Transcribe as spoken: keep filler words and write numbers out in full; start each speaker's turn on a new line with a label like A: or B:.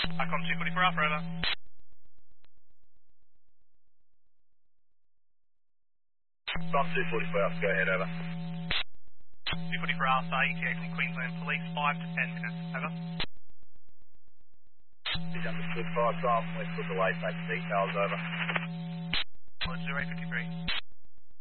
A: Icon two forty-four Alpha, over.
B: From two forty-four Alpha, go ahead, over.
A: two forty-four Alpha, E T A from Queensland Police, five to ten minutes, over.
B: Is understood, five time, let's put the late take details over.
A: zero eight fifty-three.